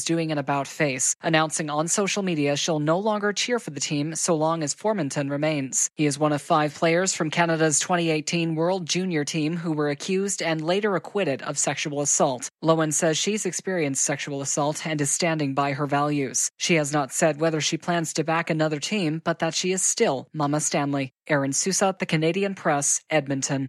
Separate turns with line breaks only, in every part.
doing an about-face, announcing on social media she'll no longer cheer for the team so long as Formanton remains. He is one of 5 players from Canada's 2018 World Junior team who were accused and later acquitted of sexual assault. Loewen says she's experienced sexual assault and is standing by her values. She has not said whether she plans to back another team, but that she is still Mama Stanley. Erin Sousa, The Canadian Press, Edmonton.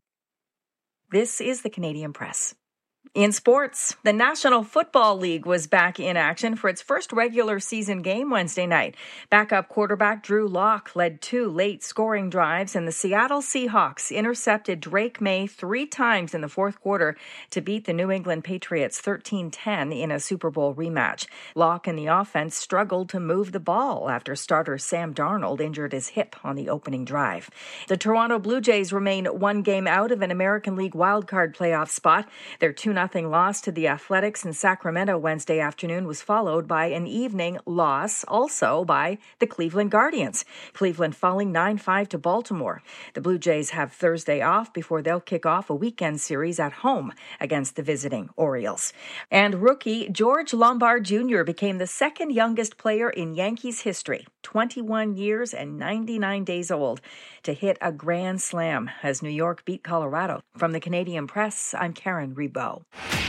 This is The Canadian Press. In sports, the National Football League was back in action for its first regular season game Wednesday night. Backup quarterback Drew Lock led 2 late scoring drives, and the Seattle Seahawks intercepted Drake May 3 times in the fourth quarter to beat the New England Patriots 13-10 in a Super Bowl rematch. Lock and the offense struggled to move the ball after starter Sam Darnold injured his hip on the opening drive. The Toronto Blue Jays remain 1 game out of an American League wildcard playoff spot. Their 2-0 loss to the Athletics in Sacramento Wednesday afternoon was followed by an evening loss also by the Cleveland Guardians. Cleveland falling 9-5 to Baltimore. The Blue Jays have Thursday off before they'll kick off a weekend series at home against the visiting Orioles. And rookie George Lombard Jr. became the second youngest player in Yankees history, 21 years and 99 days old, to hit a grand slam as New York beat Colorado. From the Canadian Press, I'm Karen Rebow.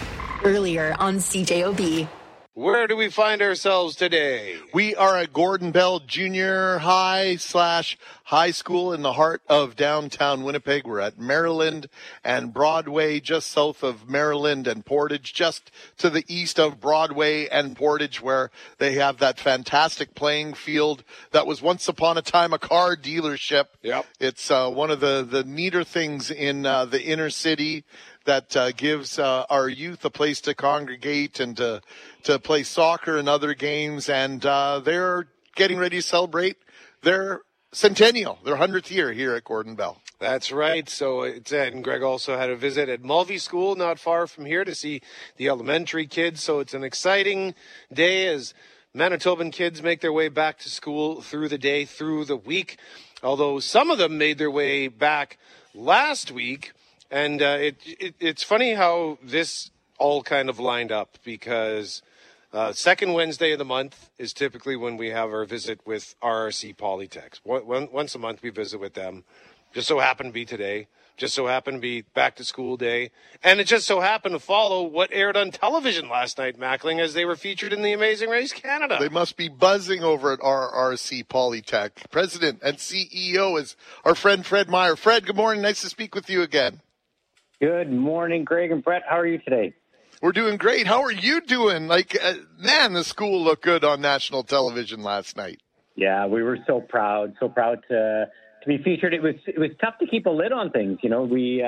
Earlier on CJOB.
Where do we find ourselves today?
We are at Gordon Bell Junior High / High School in the heart of downtown Winnipeg. We're at Maryland and Broadway, just south of Maryland and Portage, just to the east of Broadway and Portage, where they have that fantastic playing field that was once upon a time a car dealership.
Yep.
It's one of the neater things in the inner city that gives our youth a place to congregate and to play soccer and other games. And they're getting ready to celebrate their centennial, their 100th year here at Gordon Bell.
That's right. So it's Ed and Greg also had a visit at Mulvey School, not far from here, to see the elementary kids. So it's an exciting day as Manitoban kids make their way back to school through the day, through the week. Although some of them made their way back last week. And it's funny how this all kind of lined up, because second Wednesday of the month is typically when we have our visit with RRC Polytech. Once a month we visit with them. Just so happened to be today. Just so happened to be back to school day. And it just so happened to follow what aired on television last night, Mackling, as they were featured in the Amazing Race Canada.
They must be buzzing over at RRC Polytech. President and CEO is our friend Fred Meyer. Fred, good morning. Nice to speak with you again.
Good morning, Greg and Brett. How are you today?
We're doing great. How are you doing? Man, the school looked good on national television last night.
Yeah, we were so proud to be featured. It was tough to keep a lid on things. You know, we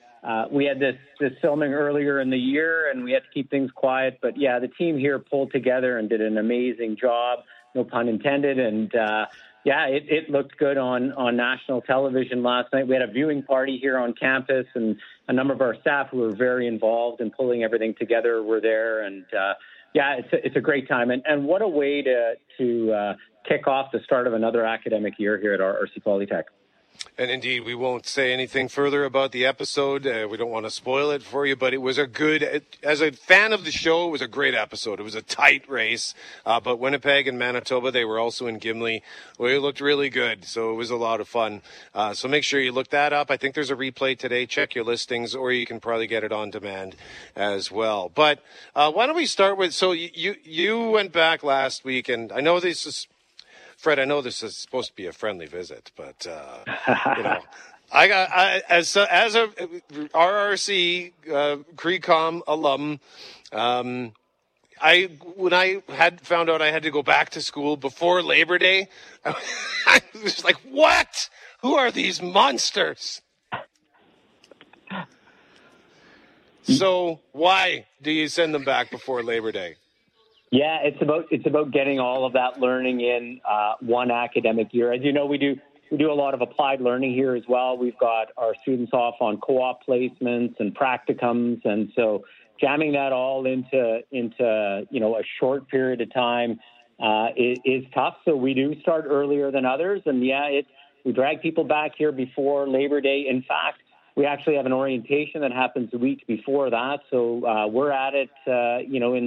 had this filming earlier in the year, and we had to keep things quiet. But yeah, the team here pulled together and did an amazing job. No pun intended. And yeah, it looked good on national television last night. We had a viewing party here on campus, and a number of our staff who were very involved in pulling everything together were there. And yeah, it's a great time. And what a way to kick off the start of another academic year here at RRC Polytech.
And indeed, we won't say anything further about the episode. We don't want to spoil it for you, but it was as a fan of the show, it was a great episode. It was a tight race, but Winnipeg and Manitoba, they were also in Gimli. Well, it looked really good, so it was a lot of fun. So make sure you look that up. I think there's a replay today. Check your listings, or you can probably get it on demand as well. But why don't we start with, so you went back last week, and I know this is, Fred, I know this is supposed to be a friendly visit, but you know, as a RRC CreCom alum, when I had found out I had to go back to school before Labor Day, I was like, "What? Who are these monsters?" So why do you send them back before Labor Day?
Yeah, it's about getting all of that learning in one academic year. As you know, we do a lot of applied learning here as well. We've got our students off on co-op placements and practicums, and so jamming that all into a short period of time is tough. So we do start earlier than others, and we drag people back here before Labor Day. In fact, we actually have an orientation that happens the week before that. So we're at it, in the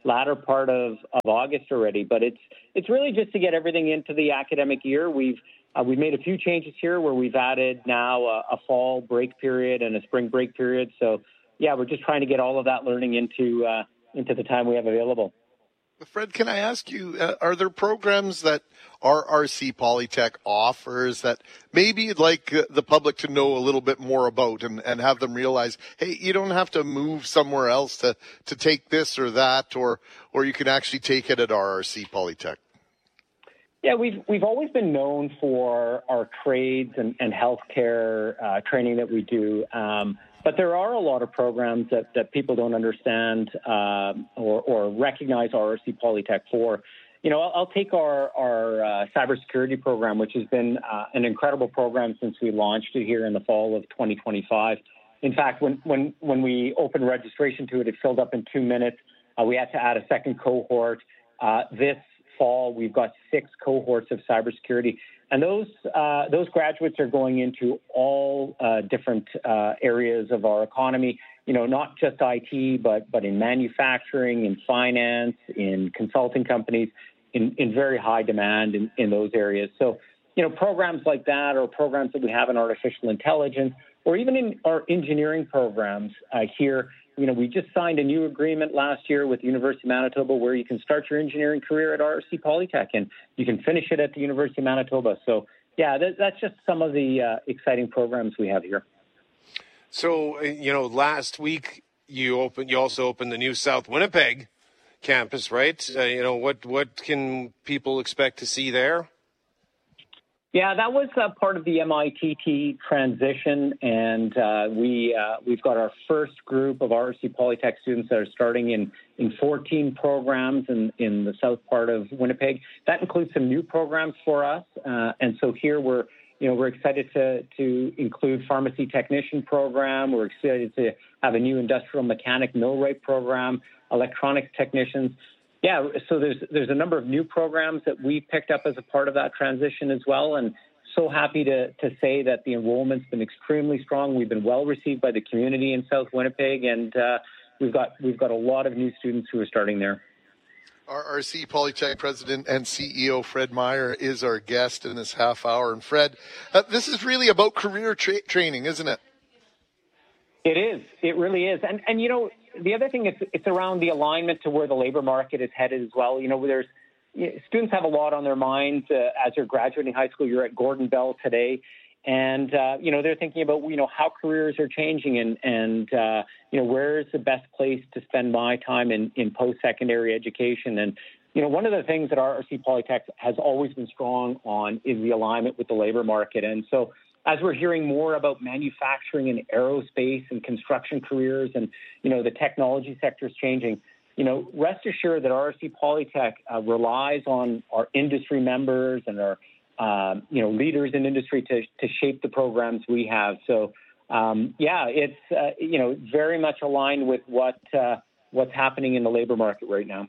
latter part of August already. But it's really just to get everything into the academic year. We've made a few changes here where we've added now a fall break period and a spring break period. So, yeah, we're just trying to get all of that learning into the time we have available.
Fred, can I ask you, are there programs that RRC Polytech offers that maybe you'd like the public to know a little bit more about and have them realize, hey, you don't have to move somewhere else to take this or that, or you can actually take it at RRC Polytech?
Yeah, we've always been known for our trades and healthcare training that we do. But there are a lot of programs that people don't understand or recognize RRC Polytech for. You know, I'll take our cybersecurity program, which has been an incredible program since we launched it here in the fall of 2025. In fact, when we opened registration to it, it filled up in 2 minutes. We had to add a second cohort. This fall, we've got 6 cohorts of cybersecurity. And those graduates are going into all different areas of our economy, you know, not just IT, but in manufacturing, in finance, in consulting companies, in very high demand in those areas. So, you know, programs like that, or programs that we have in artificial intelligence, or even in our engineering programs here. You know, we just signed a new agreement last year with the University of Manitoba where you can start your engineering career at RRC Polytech and you can finish it at the University of Manitoba. So, yeah, that's just some of the exciting programs we have here.
So, you know, last week you also opened the new South Winnipeg campus, right? You know, what can people expect to see there?
Yeah, that was part of the MITT transition, and we've got our first group of RRC Polytech students that are starting in 14 programs in the south part of Winnipeg. That includes some new programs for us, and so here we're excited to include pharmacy technician program. We're excited to have a new industrial mechanic millwright program, electronics technicians. Yeah, so there's a number of new programs that we picked up as a part of that transition as well, and so happy to say that the enrollment's been extremely strong. We've been well received by the community in South Winnipeg, and we've got a lot of new students who are starting there.
RRC Polytech President and CEO Fred Meyer is our guest in this half hour. And Fred, this is really about career training, isn't it?
It is. It really is. And you know, the other thing is it's around the alignment to where the labor market is headed as well. You know, students have a lot on their minds as they're graduating high school. You're at Gordon Bell today, and you know, they're thinking about, you know, how careers are changing and you know, where is the best place to spend my time in post-secondary education. And you know, one of the things that RRC Polytech has always been strong on is the alignment with the labor market. And so, as we're hearing more about manufacturing and aerospace and construction careers and, you know, the technology sector is changing, you know, rest assured that RRC Polytech relies on our industry members and our, you know, leaders in industry to shape the programs we have. So, yeah, it's, you know, very much aligned with what's happening in the labor market right now.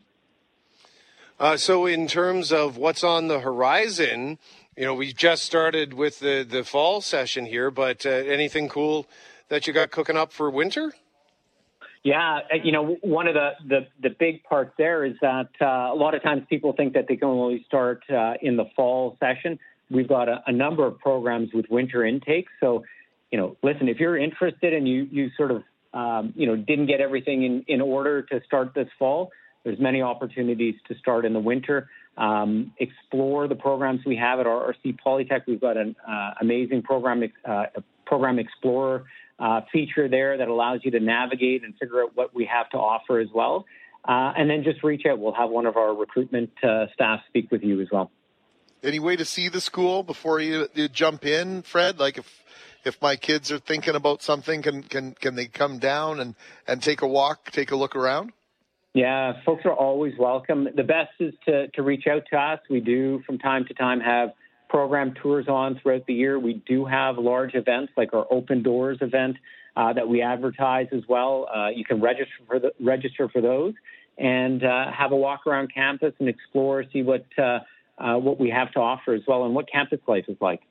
So in terms of what's on the horizon, you know, we just started with the fall session here, but anything cool that you got cooking up for winter?
Yeah, you know, one of the big parts there is that a lot of times people think that they can only start in the fall session. We've got a number of programs with winter intakes. So, you know, listen, if you're interested and you sort of, you know, didn't get everything in order to start this fall, there's many opportunities to start in the winter. Explore the programs we have at RRC Polytech. We've got an amazing program explorer feature there that allows you to navigate and figure out what we have to offer as well. And then just reach out. We'll have one of our recruitment staff speak with you as well.
Any way to see the school before you jump in, Fred? Like if my kids are thinking about something, can they come down and take a walk, take a look around?
Yeah, folks are always welcome. The best is to reach out to us. We do from time to time have program tours on throughout the year. We do have large events like our Open Doors event that we advertise as well. You can register for those and have a walk around campus and explore, see what we have to offer as well and what campus life is like.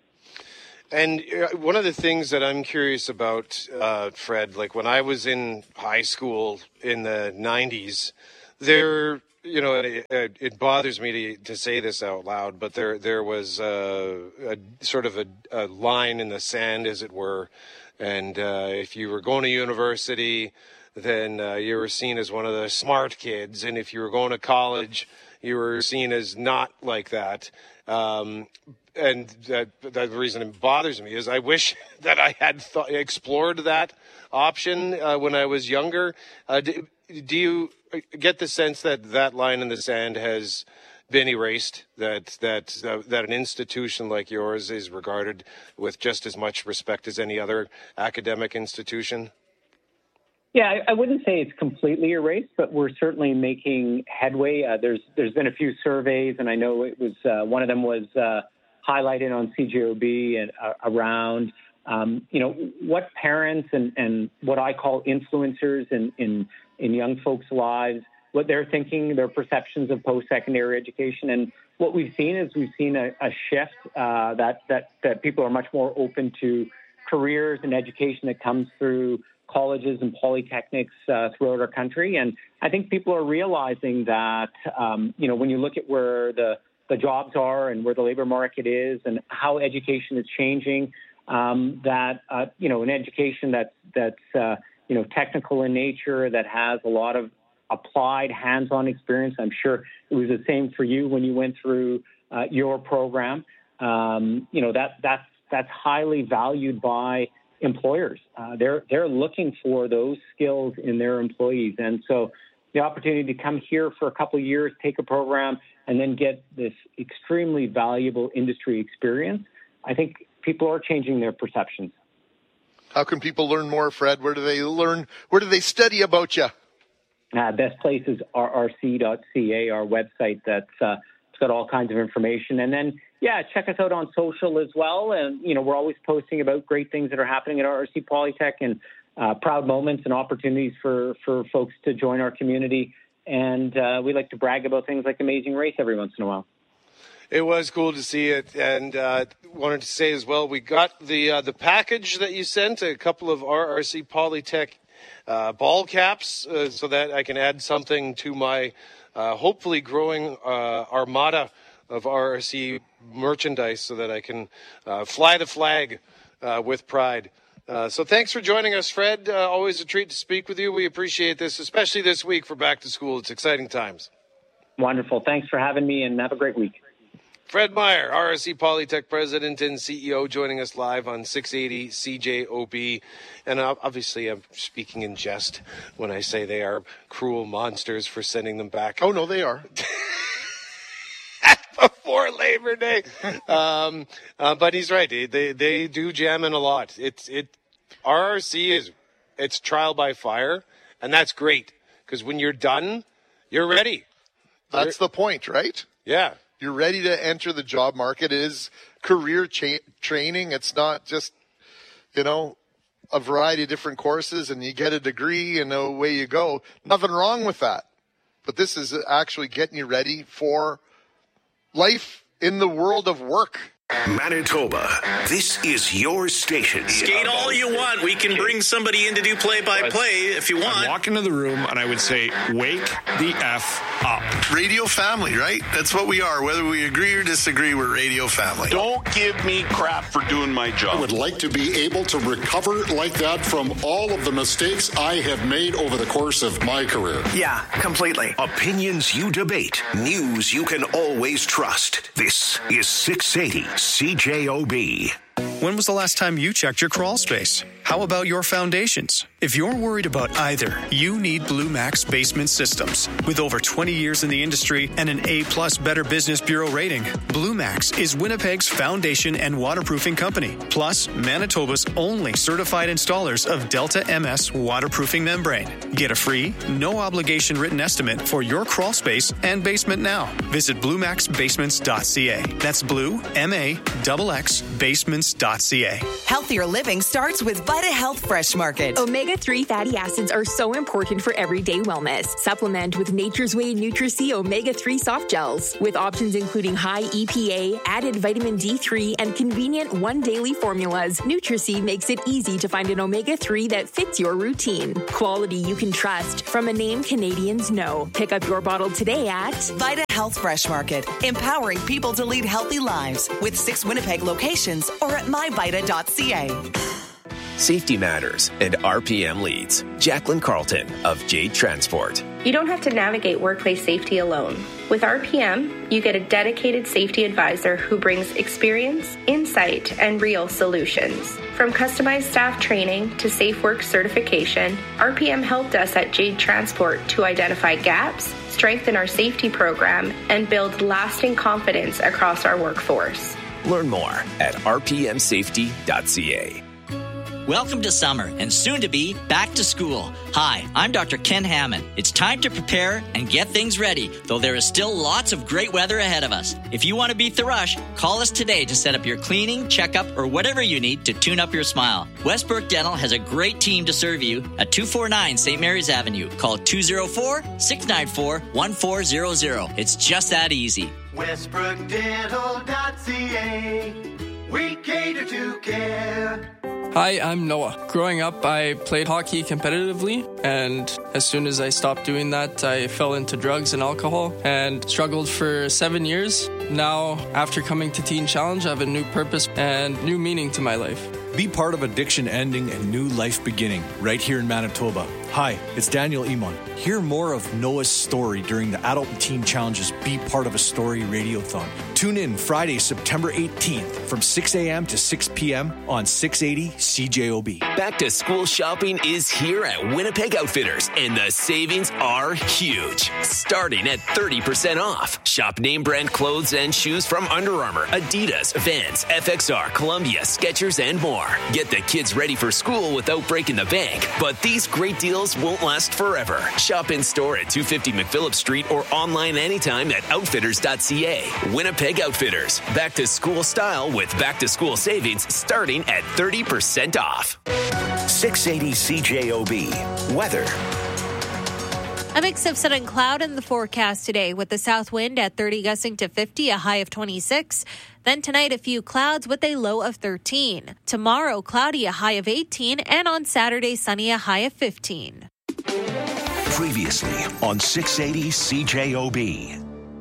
And one of the things that I'm curious about, Fred, like when I was in high school in the 90s, there, it bothers me to say this out loud, but there was a sort of a line in the sand, as it were. And if you were going to university, then you were seen as one of the smart kids. And if you were going to college, you were seen as not like that. And the reason it bothers me is I wish that I had explored that option when I was younger. Do you get the sense that line in the sand has been erased, that an institution like yours is regarded with just as much respect as any other academic institution?
Yeah, I wouldn't say it's completely erased, but we're certainly making headway. There's been a few surveys, and I know it was one of them was highlighted on CJOB and around what parents and what I call influencers in young folks' lives, what they're thinking, their perceptions of post-secondary education. And what we've seen is a shift that people are much more open to careers and education that comes through colleges and polytechnics throughout our country. And I think people are realizing that, when you look at where the jobs are and where the labor market is and how education is changing, an education that's technical in nature, that has a lot of applied hands-on experience. I'm sure it was the same for you when you went through your program. That's highly valued by employers. They're looking for those skills in their employees. And so the opportunity to come here for a couple of years, take a program, and then get this extremely valuable industry experience, I think people are changing their perceptions.
How can people learn more, Fred? Where do they learn? Where do they study about you?
Best place is rrc.ca, our website that's it's got all kinds of information. And then, check us out on social as well. And, we're always posting about great things that are happening at RRC Polytech and proud moments and opportunities for folks to join our community. And we like to brag about things like Amazing Race every once in a while.
It was cool to see it, and wanted to say as well, we got the package that you sent, a couple of RRC Polytech ball caps, so that I can add something to my hopefully growing armada of RRC merchandise, so that I can fly the flag with pride. So thanks for joining us, Fred. Always a treat to speak with you. We appreciate this, especially this week for back to school. It's exciting times.
Wonderful. Thanks for having me, and have a great week.
Fred Meyer, RRC Polytech President and CEO, joining us live on 680 CJOB. And obviously I'm speaking in jest when I say they are cruel monsters for sending them back.
Oh, no, they are.
Before Labor Day. But he's right. They do jam in a lot. RRC it's trial by fire, and that's great, because when you're done, you're ready.
That's the point, right?
Yeah.
You're ready to enter the job market. It is career training. It's not just, a variety of different courses and you get a degree and away you go. Nothing wrong with that. But this is actually getting you ready for life in the world of work.
Manitoba, this is your station.
Skate all you want. We can bring somebody in to do play-by-play if you want.
I'd walk into the room and I would say, wake the F up.
Radio family, right? That's what we are. Whether we agree or disagree, we're radio family.
Don't give me crap for doing my job.
I would like to be able to recover like that from all of the mistakes I have made over the course of my career.
Yeah, completely.
Opinions you debate. News you can always trust. This is 680 CJOB.
When was the last time you checked your crawl space? How about your foundations? If you're worried about either, you need Blue Max Basement Systems. With over 20 years in the industry and an A+ Better Business Bureau rating, Blue Max is Winnipeg's foundation and waterproofing company, plus Manitoba's only certified installers of Delta MS waterproofing membrane. Get a free, no-obligation written estimate for your crawl space and basement now. Visit BlueMaxBasements.ca. That's Blue, M-A-X-X, Basements.ca.
Healthier living starts with
Vita Health Fresh Market.
Omega-3 fatty acids are so important for everyday wellness. Supplement with Nature's Way Nutri-C Omega-3 soft gels with options including high EPA, added vitamin D3, and convenient one daily formulas. Nutri-C makes it easy to find an omega-3 that fits your routine. Quality you can trust from a name Canadians know. Pick up your bottle today at
Vita Health Fresh Market, empowering people to lead healthy lives with 6 Winnipeg locations or at myvita.ca.
Safety matters, and RPM leads. Jacqueline Carlton of Jade Transport.
You don't have to navigate workplace safety alone. With RPM, you get a dedicated safety advisor who brings experience, insight, and real solutions. From customized staff training to safe work certification, RPM helped us at Jade Transport to identify gaps, strengthen our safety program, and build lasting confidence across our workforce.
Learn more at rpmsafety.ca.
Welcome to summer and soon to be back to school. Hi, I'm Dr. Ken Hammond. It's time to prepare and get things ready, though there is still lots of great weather ahead of us. If you want to beat the rush, call us today to set up your cleaning, checkup, or whatever you need to tune up your smile. Westbrook Dental has a great team to serve you at 249 St. Mary's Avenue. Call 204-694-1400. It's just that easy.
WestbrookDental.ca. We cater to care.
Hi, I'm Noah. Growing up, I played hockey competitively, and as soon as I stopped doing that, I fell into drugs and alcohol and struggled for 7 years. Now, after coming to Teen Challenge, I have a new purpose and new meaning to my life.
Be part of addiction ending and new life beginning right here in Manitoba. Hi, it's Daniel Emon. Hear more of Noah's story during the Adult and Teen Challenge's Be Part of a Story Radiothon. Tune in Friday, September 18th from 6 a.m. to 6 p.m. on 680 CJOB.
Back to school shopping is here at Winnipeg Outfitters, and the savings are huge. Starting at 30% off. Shop name brand clothes and shoes from Under Armour, Adidas, Vans, FXR, Columbia, Skechers, and more. Get the kids ready for school without breaking the bank. But these great deals won't last forever. Shop in store at 250 McPhillip Street or online anytime at outfitters.ca. Winnipeg Outfitters. Back to school style with back to school savings starting at 30% off.
680 CJOB. Weather.
A mix of sun and cloud in the forecast today with the south wind at 30 gusting to 50, a high of 26. Then tonight, a few clouds with a low of 13. Tomorrow, cloudy, a high of 18. And on Saturday, sunny, a high of 15.
Previously on 680 CJOB.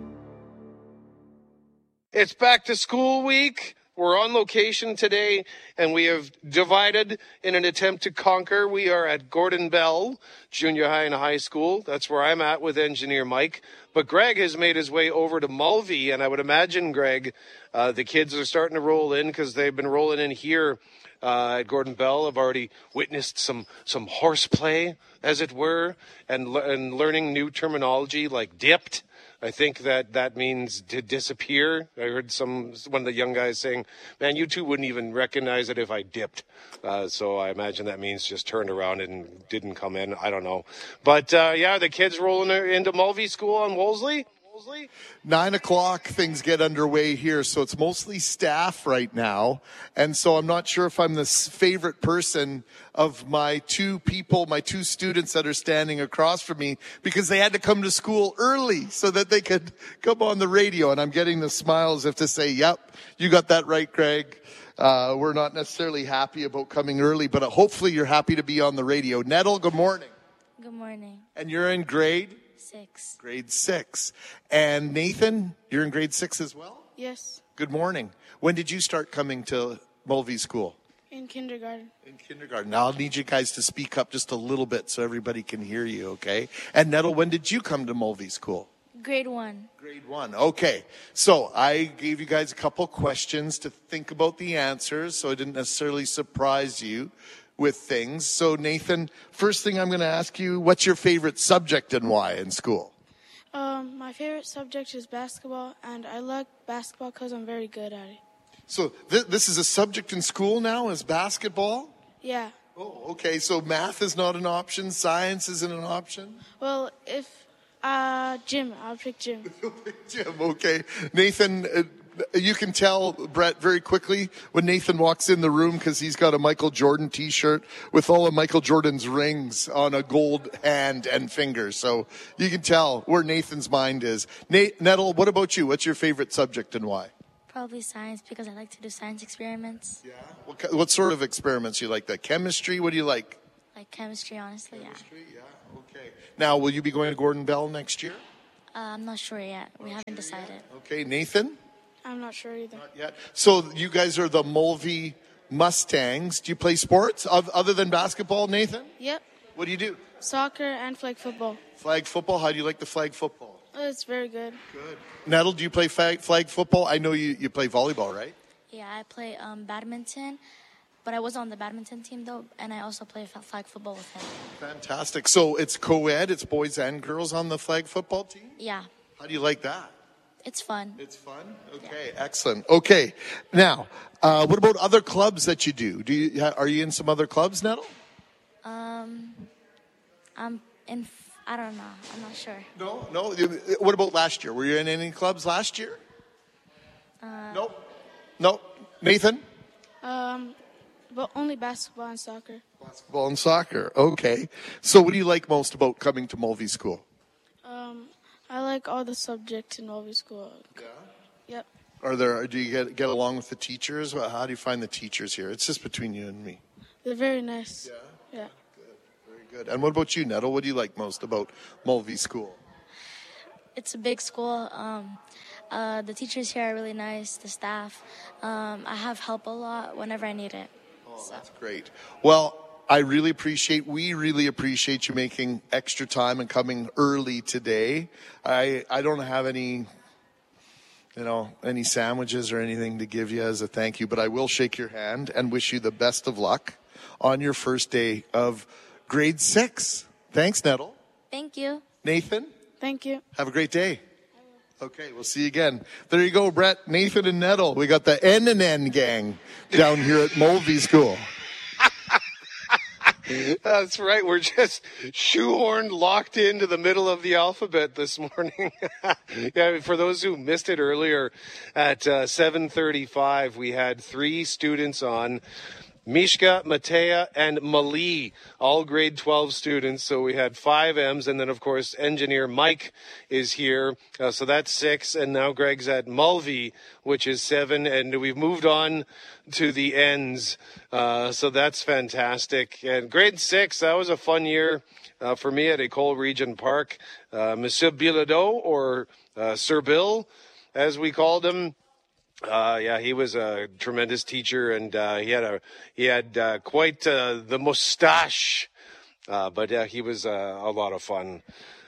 It's back to school week. We're on location today, and we have divided in an attempt to conquer. We are at Gordon Bell Junior High and High School. That's where I'm at with Engineer Mike. But Greg has made his way over to Mulvey, and I would imagine, Greg, the kids are starting to roll in because they've been rolling in here at Gordon Bell. I've already witnessed some horseplay, as it were, and learning new terminology like dipped. I think that means to disappear. I heard one of the young guys saying, man, you two wouldn't even recognize it if I dipped. So I imagine that means just turned around and didn't come in. I don't know. But, the kids rolling into Mulvey School on Wolseley.
9 o'clock, things get underway here, so it's mostly staff right now. And so I'm not sure if I'm the favorite person of my two students that are standing across from me, because they had to come to school early so that they could come on the radio. And I'm getting the smiles if to say, yep, you got that right, Greg. We're not necessarily happy about coming early, but hopefully you're happy to be on the radio. Nettle, good morning.
Good morning.
And you're in grade?
6.
Grade 6. And Nathan, you're in grade 6 as well?
Yes.
Good morning. When did you start coming to Mulvey School?
In kindergarten.
In kindergarten. Now I'll need you guys to speak up just a little bit so everybody can hear you, okay? And Nettle, when did you come to Mulvey School?
Grade 1.
Grade 1. Okay. So I gave you guys a couple questions to think about the answers, so I didn't necessarily surprise you with things. So Nathan, first thing I'm going to ask you, what's your favorite subject and why in school?
My favorite subject is basketball, and I like basketball because I'm very good at it.
So this is a subject in school now, is basketball?
Yeah.
Oh, okay. So math is not an option, science isn't an option?
Well, if gym, I'll pick gym.
You'll pick gym, okay. Nathan, You can tell, Brett, very quickly when Nathan walks in the room because he's got a Michael Jordan T-shirt with all of Michael Jordan's rings on a gold hand and finger. So you can tell where Nathan's mind is. Nettle, what about you? What's your favorite subject and why?
Probably science, because I like to do science experiments.
Yeah. What sort of experiments you like? The chemistry? What do you like?
Like chemistry, honestly,
chemistry, yeah. Okay. Now, will you be going to Gordon Bell next year?
I'm not sure yet. We haven't decided.
Okay, Nathan?
I'm not sure either.
Not yet. So you guys are the Mulvey Mustangs. Do you play sports other than basketball, Nathan?
Yep.
What do you do?
Soccer and flag football.
Flag football? How do you like the flag football?
It's very good.
Good. Nettle, do you play flag football? I know you play volleyball, right?
Yeah, I play badminton. But I was on the badminton team, though, and I also play flag football with him.
Fantastic. So it's co-ed, it's boys and girls on the flag football team?
Yeah.
How do you like that?
It's fun.
It's fun? Okay, yeah. Excellent. Okay, now, what about other clubs that you do? Are you in some other clubs, Nettle?
I'm in, I don't know. I'm not sure.
No? What about last year? Were you in any clubs last year? Nope. Nathan?
But only basketball and soccer.
Basketball and soccer. Okay. So what do you like most about coming to Mulvey School?
I like all the subjects in Mulvey School.
Yeah?
Yep.
Do you get along with the teachers? How do you find the teachers here? It's just between you and me.
They're very nice.
Yeah?
Yeah.
Good. Very good. And what about you, Nettle? What do you like most about Mulvey School?
It's a big school. The teachers here are really nice, the staff. I have help a lot whenever I need it.
Oh, that's great. Well, we really appreciate you making extra time and coming early today. I don't have any sandwiches or anything to give you as a thank you, but I will shake your hand and wish you the best of luck on your first day of grade 6. Thanks, Nettle.
Thank you.
Nathan?
Thank you.
Have a great day. Okay, we'll see you again. There you go, Brett, Nathan, and Nettle. We got the N&N gang down here at Mulvey School.
That's right. We're just shoehorned, locked into the middle of the alphabet this morning. Yeah, for those who missed it earlier, at 7:35, we had 3 students on. Mishka, Matea, and Mali, all grade 12 students. So we had 5 M's. And then, of course, engineer Mike is here. So that's 6. And now Greg's at Mulvey, which is 7. And we've moved on to the N's. So that's fantastic. And grade 6, that was a fun year for me at École Region Park. Monsieur Bilodeau, or Sir Bill, as we called him. Yeah, he was a tremendous teacher, and he had quite the mustache. But yeah, he was a lot of fun.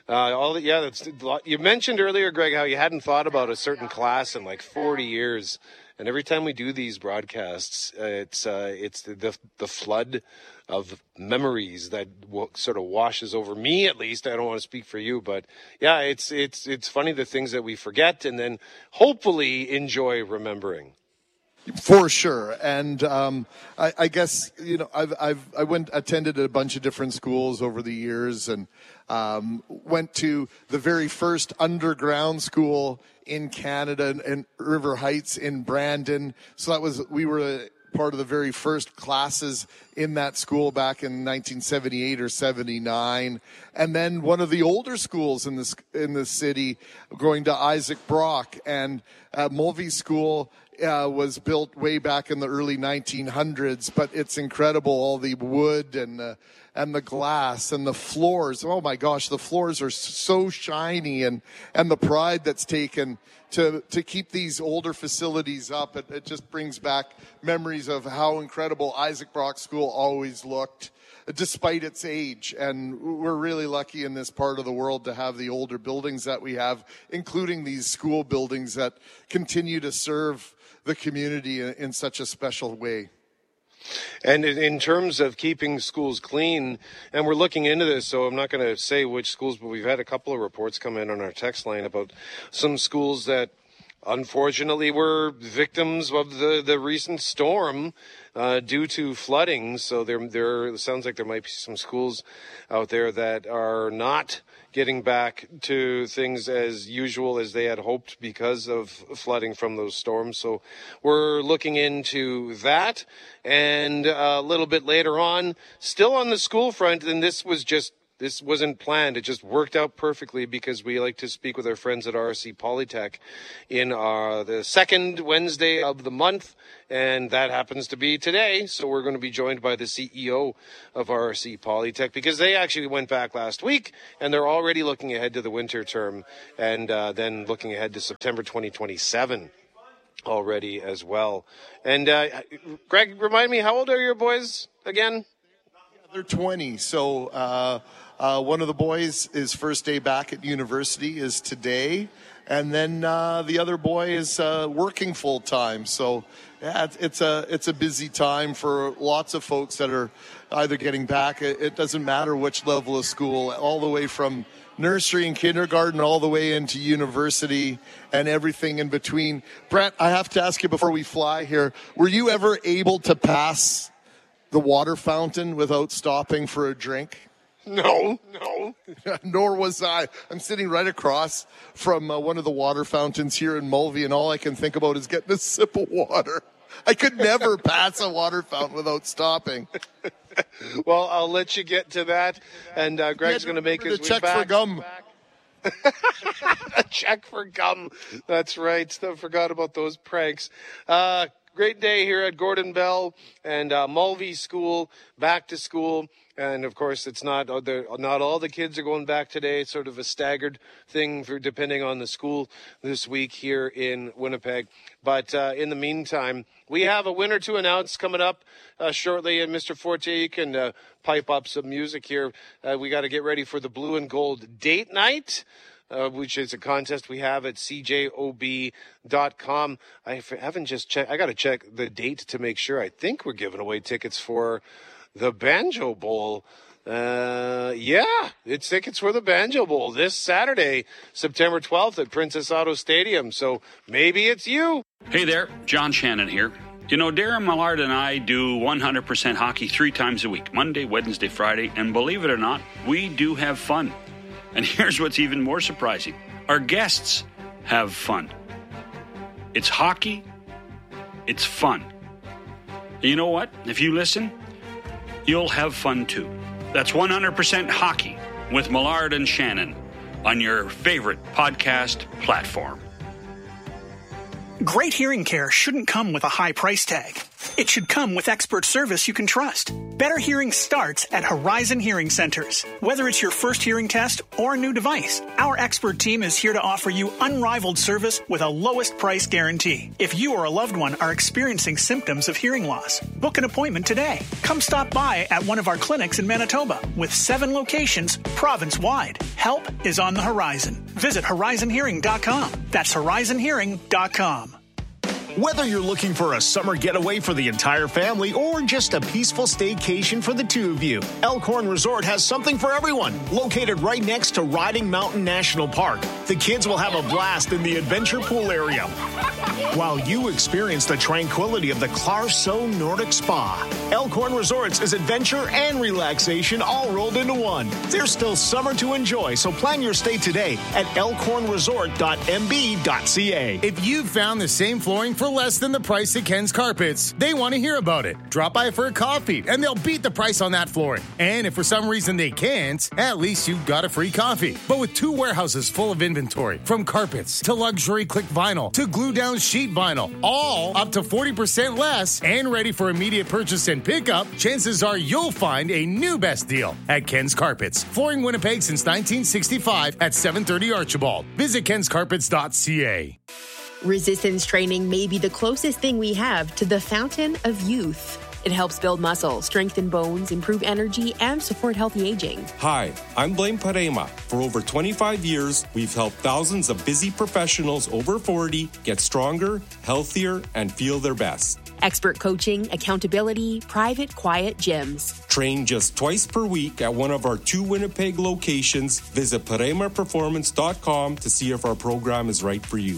You mentioned earlier, Greg, how you hadn't thought about a certain class in like 40 years. And every time we do these broadcasts, it's the flood of memories that sort of washes over me, at least. I don't want to speak for you, but yeah, it's funny the things that we forget and then hopefully enjoy remembering.
For sure. And I guess, I attended a bunch of different schools over the years, and went to the very first underground school in Canada in River Heights in Brandon. So we were part of the very first classes in that school back in 1978 or 79. And then one of the older schools in the city, going to Isaac Brock, and Mulvey School was built way back in the early 1900s, but it's incredible, all the wood and the glass and the floors. Oh my gosh, the floors are so shiny, and the pride that's taken to keep these older facilities up. It just brings back memories of how incredible Isaac Brock School always looked, despite its age. And we're really lucky in this part of the world to have the older buildings that we have, including these school buildings that continue to serve the community in such a special way.
And in terms of keeping schools clean, and we're looking into this, so I'm not going to say which schools, but we've had a couple of reports come in on our text line about some schools that unfortunately were victims of the recent storm due to flooding. So there sounds like there might be some schools out there that are not getting back to things as usual as they had hoped because of flooding from those storms. So we're looking into that. And a little bit later on, still on the school front, and this wasn't planned. It just worked out perfectly because we like to speak with our friends at RSC Polytech in the second Wednesday of the month, and that happens to be today. So we're going to be joined by the CEO of RSC Polytech because they actually went back last week, and they're already looking ahead to the winter term and then looking ahead to September 2027 already as well. And Greg, remind me, how old are your boys again?
They're 20, so one of the boys, his first day back at university is today, and then the other boy is working full time. So yeah, it's a busy time for lots of folks that are either getting back. It doesn't matter which level of school, all the way from nursery and kindergarten all the way into university and everything in between. Brent, I have to ask you before we fly here, were you ever able to pass the water fountain without stopping for a drink?
No.
Nor was I. I'm sitting right across from one of the water fountains here in Mulvey, and all I can think about is getting a sip of water. I could never pass a water fountain without stopping.
Well, I'll let you get to that, and Greg's going to make his way back.
Check for gum.
A check for gum. That's right. I forgot about those pranks. Great day here at Gordon Bell and Mulvey School, back to school. And, of course, it's not all the kids are going back today. It's sort of a staggered thing depending on the school this week here in Winnipeg. But in the meantime, we have a winner to announce coming up shortly. And, Mr. Forte, you can pipe up some music here. We got to get ready for the Blue and Gold Date Night, which is a contest we have at cjob.com. I haven't just checked. I got to check the date to make sure. I think we're giving away tickets for the Banjo Bowl. It's tickets for the Banjo Bowl this Saturday, September 12th at Princess Auto Stadium. So maybe it's you.
Hey there, John Shannon here. You know, Darren Millard and I do 100% hockey 3 times a week, Monday, Wednesday, Friday, and believe it or not, we do have fun. And here's what's even more surprising. Our guests have fun. It's hockey. It's fun. You know what? If you listen, you'll have fun too. That's 100% hockey with Millard and Shannon on your favorite podcast platform.
Great hearing care shouldn't come with a high price tag. It should come with expert service you can trust. Better hearing starts at Horizon Hearing Centers. Whether it's your first hearing test or a new device, our expert team is here to offer you unrivaled service with a lowest price guarantee. If you or a loved one are experiencing symptoms of hearing loss, book an appointment today. Come stop by at one of our clinics in Manitoba with 7 locations province-wide. Help is on the horizon. Visit horizonhearing.com. That's horizonhearing.com.
Whether you're looking for a summer getaway for the entire family or just a peaceful staycation for the 2 of you, Elkhorn Resort has something for everyone. Located right next to Riding Mountain National Park, the kids will have a blast in the adventure pool area, while you experience the tranquility of the Clarso Nordic Spa. Elkhorn Resorts is adventure and relaxation all rolled into one. There's still summer to enjoy, so plan your stay today at elkhornresort.mb.ca.
If you've found the same flooring for less than the price at Ken's Carpets, they want to hear about it. Drop by for a coffee, and they'll beat the price on that flooring. And if for some reason they can't, at least you've got a free coffee. But with 2 warehouses full of inventory, from carpets to luxury click vinyl to glue down sheet vinyl, all up to 40% less and ready for immediate purchase and pickup, chances are you'll find a new best deal at Ken's Carpets. Flooring Winnipeg since 1965 at 730 Archibald. Visit kenscarpets.ca.
Resistance training may be the closest thing we have to the fountain of youth. It helps build muscle, strengthen bones, improve energy, and support healthy aging.
Hi, I'm Blaine Parema. For over 25 years, we've helped thousands of busy professionals over 40 get stronger, healthier, and feel their best.
Expert coaching, accountability, private, quiet gyms.
Train just twice per week at one of our 2 Winnipeg locations. Visit ParemaPerformance.com to see if our program is right for you.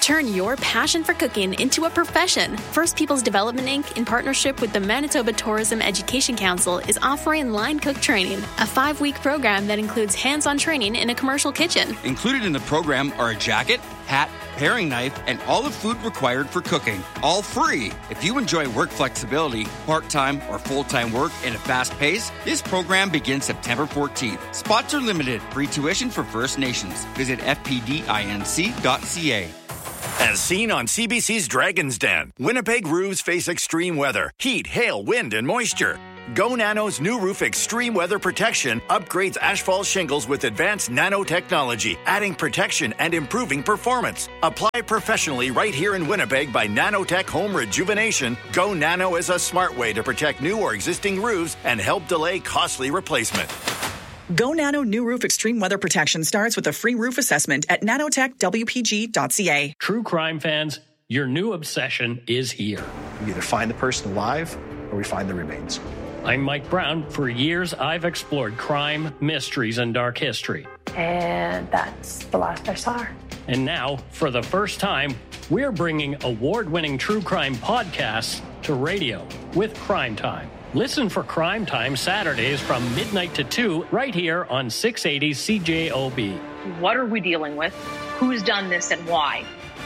Turn your passion for cooking into a profession. First Peoples Development Inc., in partnership with the Manitoba Tourism Education Council, is offering line cook training, a 5-week program that includes hands-on training in a commercial kitchen.
Included in the program are a jacket, hat, paring knife, and all the food required for cooking. All free. If you enjoy work flexibility, part-time or full-time work in a fast pace, this program begins September 14th. Spots are limited. Free tuition for First Nations. Visit fpdinc.ca.
As seen on CBC's Dragon's Den, Winnipeg roofs face extreme weather, heat, hail, wind, and moisture. Go Nano's new roof extreme weather protection upgrades asphalt shingles with advanced nanotechnology, adding protection and improving performance. Apply professionally right here in Winnipeg by Nanotech Home Rejuvenation. Go Nano is a smart way to protect new or existing roofs and help delay costly replacement.
Go Nano New Roof Extreme Weather Protection starts with a free roof assessment at nanotechwpg.ca.
True crime fans, your new obsession is here.
We either find the person alive or we find the remains.
I'm Mike Brown. For years, I've explored crime, mysteries, and dark history.
And that's the last I saw her.
And now, for the first time, we're bringing award-winning true crime podcasts to radio with Crime Time. Listen for Crime Time Saturdays from midnight to 2 right here on 680 CJOB.
What are we dealing with? Who's done this and why?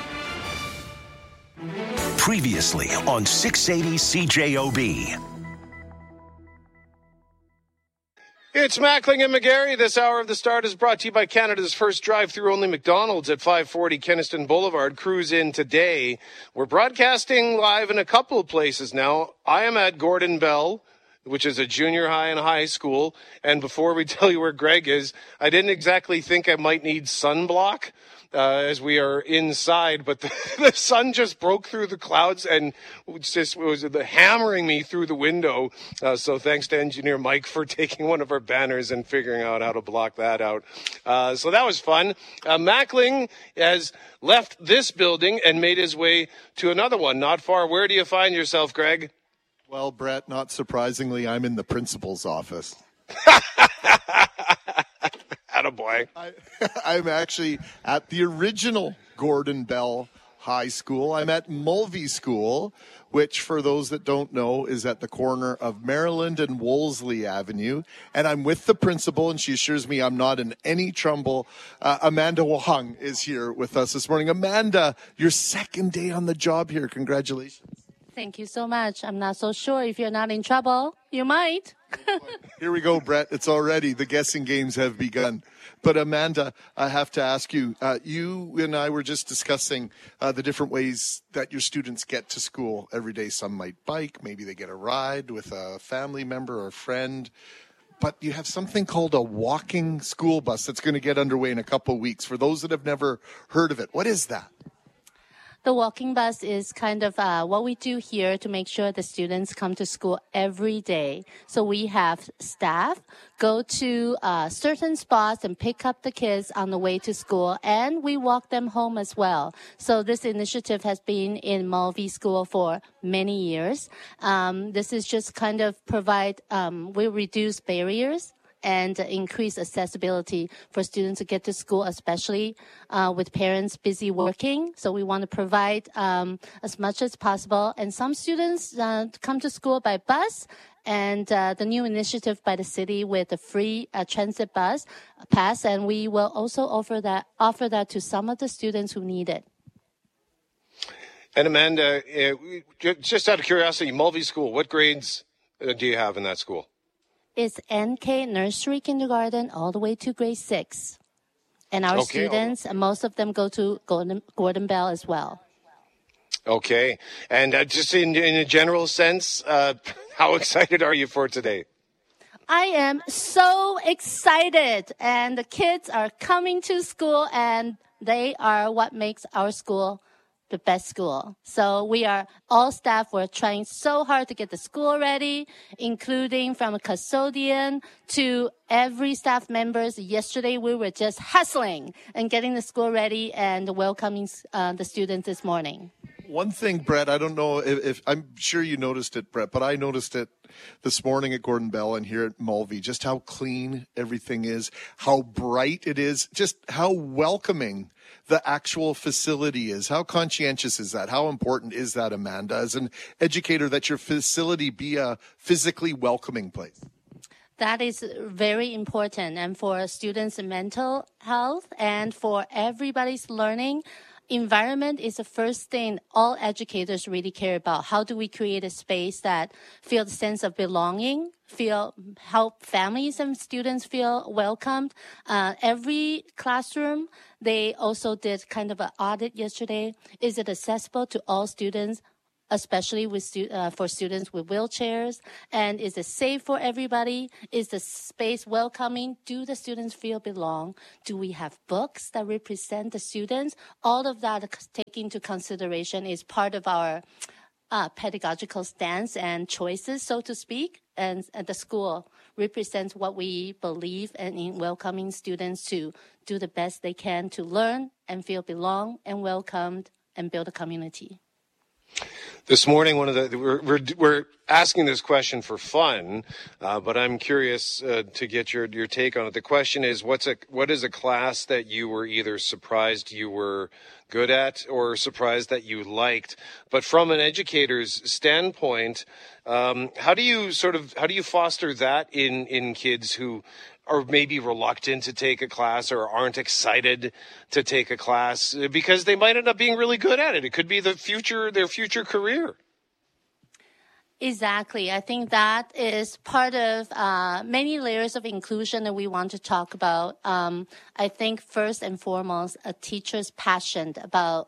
Previously on 680 CJOB.
It's Mackling and McGarry. This hour of the start is brought to you by Canada's first drive-through only McDonald's at 540 Kenniston Boulevard. Cruise in today. We're broadcasting live in a couple of places now. I am at Gordon Bell, which is a junior high and high school. And before we tell you where Greg is, I didn't exactly think I might need sunblock as we are inside, but the sun just broke through the clouds and just was hammering me through the window. So thanks to engineer Mike for taking one of our banners and figuring out how to block that out. So that was fun. Mackling has left this building and made his way to another one not far. Where do you find yourself, Greg?
Well, Brett, not surprisingly, I'm in the principal's office.
Attaboy.
I'm actually at the original Gordon Bell High School. I'm at Mulvey School, which, for those that don't know, is at the corner of Maryland and Wolseley Avenue. And I'm with the principal, and she assures me I'm not in any trouble. Amanda Wong is here with us this morning. Amanda, your second day on the job here. Congratulations.
Thank you so much. I'm not so sure if you're not in trouble. You might.
Here we go, Brett. It's already, the guessing games have begun. But Amanda, I have to ask you, you and I were just discussing the different ways that your students get to school every day. Some might bike, maybe they get a ride with a family member or a friend. But you have something called a walking school bus that's going to get underway in a couple of weeks. For those that have never heard of it, what is that?
The walking bus is kind of what we do here to make sure the students come to school every day. So we have staff go to certain spots and pick up the kids on the way to school, and we walk them home as well. So this initiative has been in Mulvey School for many years. This is just kind of provide, we reduce barriers and increase accessibility for students to get to school, especially with parents busy working. So we want to provide as much as possible. And some students come to school by bus, and the new initiative by the city with the free transit bus pass, and we will also offer that to some of the students who need it.
And Amanda, just out of curiosity, Mulvey School, what grades do you have in that school?
It's NK nursery kindergarten all the way to grade 6. And our students, most of them go to Gordon Bell as well.
Okay. And just in a general sense, how excited are you for today?
I am so excited. And the kids are coming to school, and they are what makes our school the best school. So we are all staff. We're trying so hard to get the school ready, including from a custodian to every staff members. Yesterday, we were just hustling and getting the school ready and welcoming the students this morning.
One thing, Brett, I don't know if I'm sure you noticed it, Brett, but I noticed it this morning at Gordon Bell and here at Mulvey, just how clean everything is, how bright it is, just how welcoming the actual facility is? How conscientious is that? How important is that, Amanda, as an educator, that your facility be a physically welcoming place?
That is very important. And for students' mental health and for everybody's learning, environment is the first thing all educators really care about. How do we create a space that feels a sense of belonging, help families and students feel welcomed? Every classroom, they also did kind of an audit yesterday. Is it accessible to all students, especially for students with wheelchairs? And is it safe for everybody? Is the space welcoming? Do the students feel belong? Do we have books that represent the students? All of that taken into consideration is part of our pedagogical stance and choices, so to speak. And the school represents what we believe in welcoming students to do the best they can to learn and feel belong and welcomed and build a community.
This morning, we're asking this question for fun, but I'm curious to get your take on it. The question is, what is a class that you were either surprised you were good at or surprised that you liked? But from an educator's standpoint, how do you foster that in kids who are maybe reluctant to take a class or aren't excited to take a class because they might end up being really good at it? It could be their future career.
Exactly. I think that is part of many layers of inclusion that we want to talk about. I think first and foremost, a teacher's passion about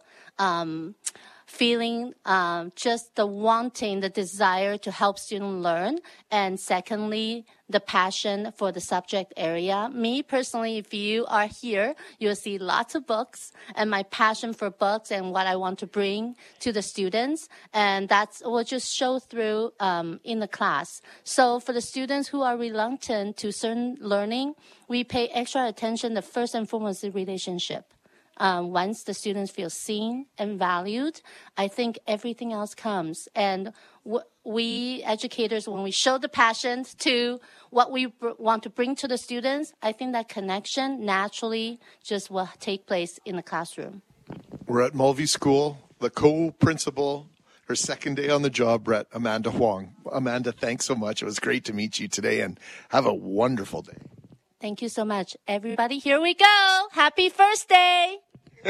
feeling just the wanting, the desire to help students learn. And secondly, the passion for the subject area. Me personally, if you are here, you'll see lots of books and my passion for books and what I want to bring to the students. And that will just show through in the class. So for the students who are reluctant to certain learning, we pay extra attention to first and foremost the relationship. Once the students feel seen and valued, I think everything else comes. And we educators, when we show the passion to what we want to bring to the students, I think that connection naturally just will take place in the classroom.
We're at Mulvey School, the co-principal, her second day on the job, Brett, Amanda Huang. Amanda, thanks so much. It was great to meet you today, and have a wonderful day.
Thank you so much. Everybody, here we go. Happy first day.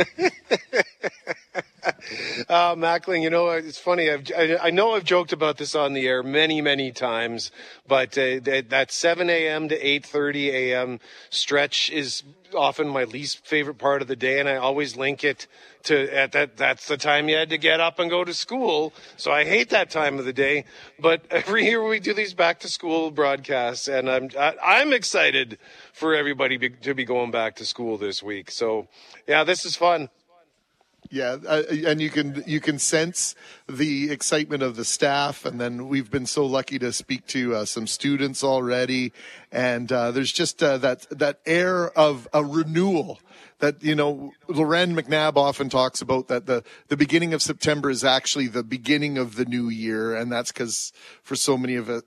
Mackling, it's funny. I know I've joked about this on the air many, many times, but that 7 a.m. to 8:30 a.m. stretch is often my least favorite part of the day, and I always link it to that's the time you had to get up and go to school. So I hate that time of the day. But every year we do these back to school broadcasts, and I'm excited for everybody to be going back to school this week. So yeah, this is fun.
Yeah, and you can sense the excitement of the staff, and then we've been so lucky to speak to some students already, and there's just that air of a renewal that, Loren McNabb often talks about, that the beginning of September is actually the beginning of the new year, and that's because for so many of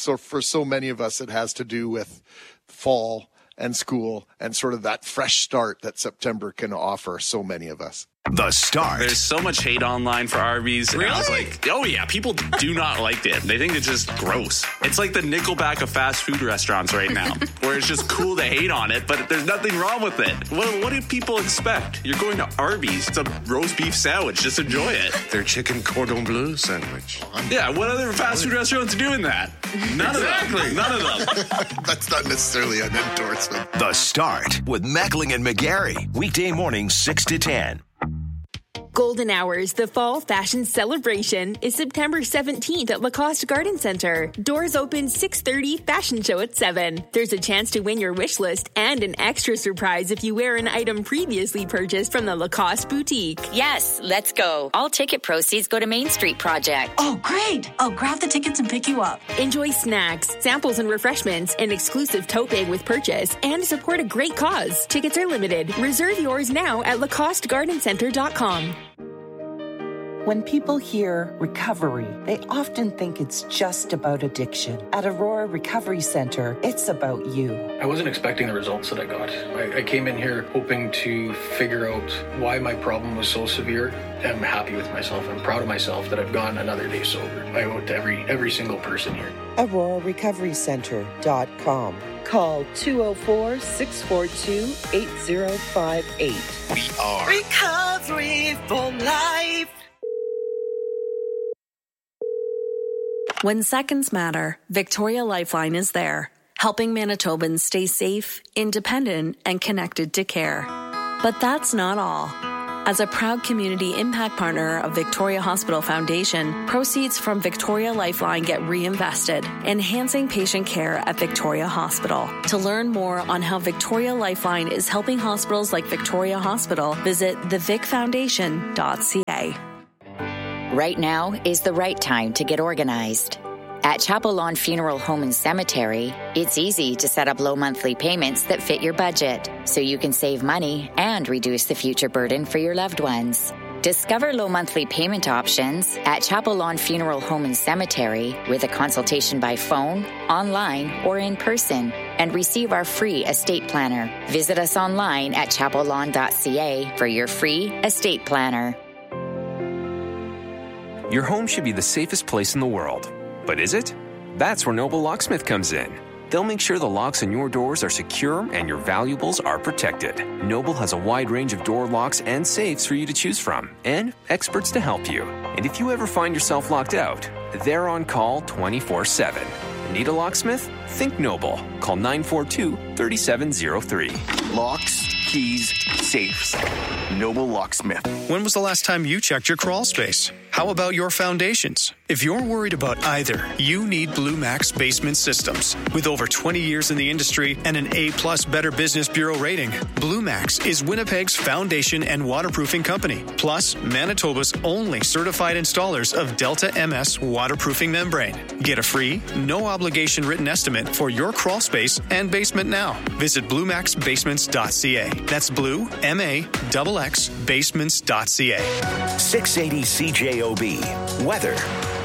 us it has to do with fall and school and sort of that fresh start that September can offer so many of us.
The Start.
There's so much hate online for Arby's.
Really?
And I was like, oh yeah, people do not like it. They think it's just gross. It's like the Nickelback of fast food restaurants right now, where it's just cool to hate on it, but there's nothing wrong with it. What do people expect? You're going to Arby's. It's a roast beef sandwich. Just enjoy it.
Their chicken cordon bleu sandwich.
Yeah, what other fast food restaurants are doing that? None of them. None of them.
That's not necessarily an endorsement.
The Start with Mackling and McGarry. Weekday mornings 6 to 10.
Golden Hours, the fall fashion celebration, is September 17th at Lacoste Garden Center. Doors open 6:30, fashion show at 7. There's a chance to win your wish list and an extra surprise if you wear an item previously purchased from the Lacoste boutique.
Yes, let's go. All ticket proceeds go to Main Street Project.
Oh, great. I'll grab the tickets and pick you up.
Enjoy snacks, samples and refreshments, an exclusive tote bag with purchase, and support a great cause. Tickets are limited. Reserve yours now at LacosteGardenCenter.com.
When people hear recovery, they often think it's just about addiction. At Aurora Recovery Center, it's about you.
I wasn't expecting the results that I got. I came in here hoping to figure out why my problem was so severe. I'm happy with myself. I'm proud of myself that I've gone another day sober. I owe it to every single person here.
AuroraRecoveryCenter.com. Call 204-642-8058.
We are
Recovery for Life.
When seconds matter, Victoria Lifeline is there, helping Manitobans stay safe, independent, and connected to care. But that's not all. As a proud community impact partner of Victoria Hospital Foundation, proceeds from Victoria Lifeline get reinvested, enhancing patient care at Victoria Hospital. To learn more on how Victoria Lifeline is helping hospitals like Victoria Hospital, visit thevicfoundation.ca.
Right now is the right time to get organized. At Chapel Lawn Funeral Home and Cemetery, it's easy to set up low monthly payments that fit your budget, so you can save money and reduce the future burden for your loved ones. Discover low monthly payment options at Chapel Lawn Funeral Home and Cemetery with a consultation by phone, online, or in person, and receive our free estate planner. Visit us online at chapellawn.ca for your free estate planner.
Your home should be the safest place in the world. But is it? That's where Noble Locksmith comes in. They'll make sure the locks on your doors are secure and your valuables are protected. Noble has a wide range of door locks and safes for you to choose from, and experts to help you. And if you ever find yourself locked out, they're on call 24/7. Need a locksmith? Think Noble. Call 942-3703.
Locks, keys, safes. Noble Locksmith.
When was the last time you checked your crawl space? How about your foundations? If you're worried about either, you need Blue Max Basement Systems. With over 20 years in the industry and an A+ Better Business Bureau rating, Blue Max is Winnipeg's foundation and waterproofing company, plus Manitoba's only certified installers of Delta MS waterproofing membrane. Get a free, no-obligation written estimate for your crawl space and basement now. Visit BlueMaxBasements.ca. That's Blue, M-A-X-X, basements.ca.
680 CJOB. Weather.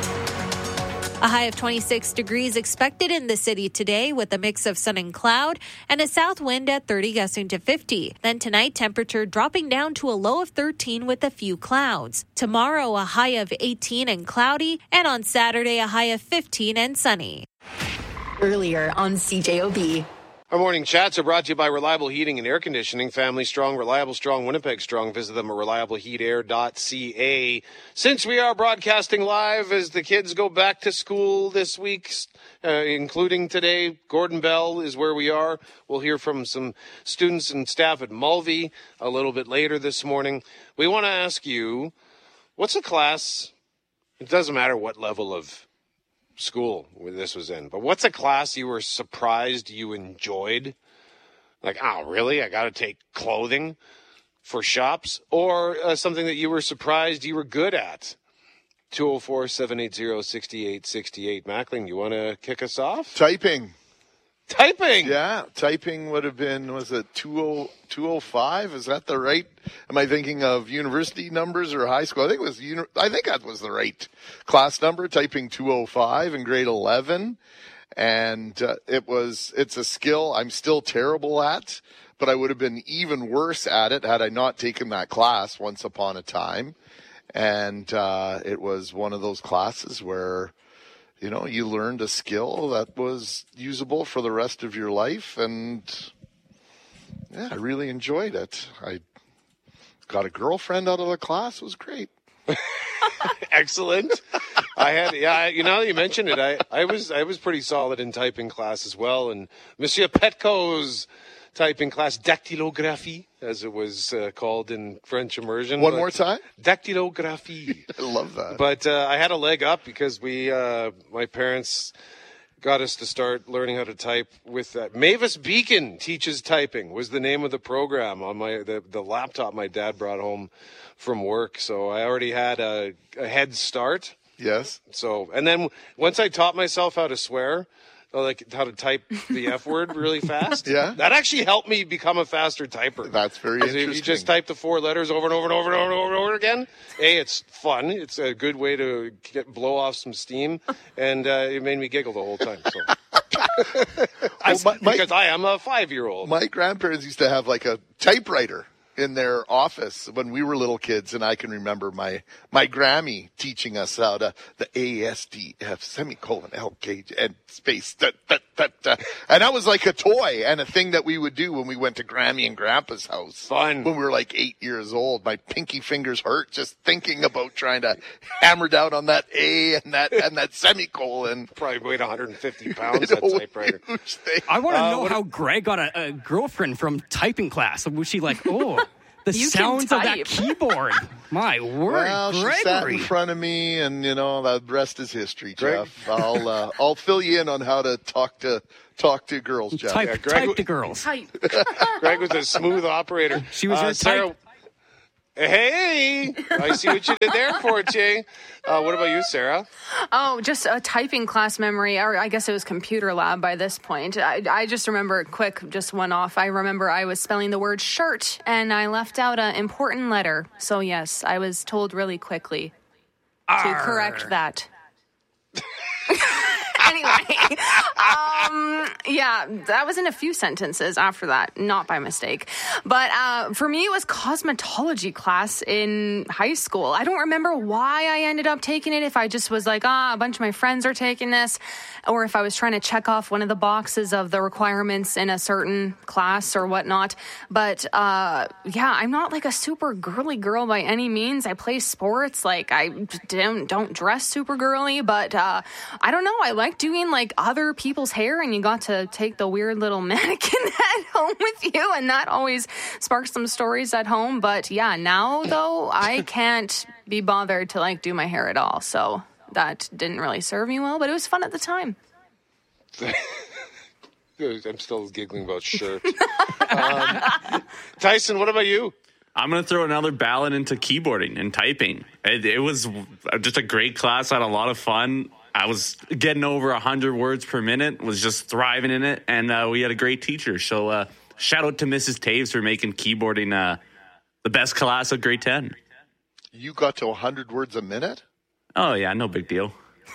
A high of 26 degrees expected in the city today with a mix of sun and cloud and a south wind at 30 gusting to 50. Then tonight, temperature dropping down to a low of 13 with a few clouds. Tomorrow, a high of 18 and cloudy, and on Saturday, a high of 15 and sunny.
Earlier on CJOB.
Our morning chats are brought to you by Reliable Heating and Air Conditioning. Family strong, reliable strong, Winnipeg strong. Visit them at reliableheatair.ca. Since we are broadcasting live as the kids go back to school this week, including today, Gordon Bell is where we are. We'll hear from some students and staff at Mulvey a little bit later this morning. We want to ask you, what's a class? It doesn't matter what level of school this was in, but what's a class you were surprised you enjoyed? Like, oh, really? I got to take clothing for shops? Or something that you were surprised you were good at? 204-780-6868. Mackling, you want to kick us off?
Typing. Yeah, typing would have been, was it 205? Is that the right? Am I thinking of university numbers or high school? I think that was the right class number, typing 205 in grade 11. And it's a skill I'm still terrible at, but I would have been even worse at it had I not taken that class once upon a time. And it was one of those classes where, you know, you learned a skill that was usable for the rest of your life, and yeah, I really enjoyed it. I got a girlfriend out of the class. It was great.
Excellent. Now that you mentioned it, I was pretty solid in typing class as well, and Monsieur Petco's typing class, dactylographie, as it was called in French immersion.
One more time?
Dactylographie.
I love that.
But I had a leg up because my parents got us to start learning how to type with Mavis Beacon Teaches Typing was the name of the program on the laptop my dad brought home from work. So I already had a head start.
Yes.
So, and then once I taught myself how to swear, like how to type the F word really fast.
Yeah.
That actually helped me become a faster typer.
That's very interesting.
If you just type the 4 letters over and over and over and over and over, and over again, it's fun. It's a good way to blow off some steam, and it made me giggle the whole time. So. Because I am a 5-year-old.
My grandparents used to have like a typewriter in their office when we were little kids, and I can remember my Grammy teaching us how to the ASDF semicolon LK and space and that was like a toy and a thing that we would do when we went to Grammy and Grandpa's house.
Fun.
When we were like 8 years old. My pinky fingers hurt just thinking about trying to hammer down on that A and that semicolon.
Probably weighed 150 pounds, that typewriter.
I want to know how Greg got a girlfriend from typing class. Was she like, the sounds of that keyboard? My word,
well,
Gregory.
She sat in front of me, and the rest is history, Jeff. I'll fill you in on how to talk to girls, Jeff.
Type to girls.
Greg was a smooth operator.
She was your
Sarah. Hey, I see what you did there, Forte. What about you, Sarah?
Oh, just a typing class memory, or I guess it was computer lab by this point. I just remember just one off. I remember I was spelling the word shirt, and I left out an important letter. So, yes, I was told really quickly to correct that. Anyway, yeah, that was in a few sentences after that, not by mistake. But for me, it was cosmetology class in high school. I don't remember why I ended up taking it, if I just was like, a bunch of my friends are taking this, or if I was trying to check off one of the boxes of the requirements in a certain class or whatnot. But yeah, I'm not like a super girly girl by any means. I play sports. Like, I don't dress super girly, but I don't know. I like doing like other people's hair, and you got to take the weird little mannequin head home with you, and that always sparks some stories at home. But yeah, now though, I can't be bothered to like do my hair at all, so that didn't really serve me well, but it was fun at the time.
I'm still giggling about shirt. Tyson, what about you?
I'm going to throw another ballot into keyboarding and typing. It was just a great class. I had a lot of fun. I was getting over 100 words per minute, was just thriving in it, and we had a great teacher. So shout out to Mrs. Taves for making keyboarding the best class of grade 10.
You got to 100 words a minute?
Oh, yeah, no big deal.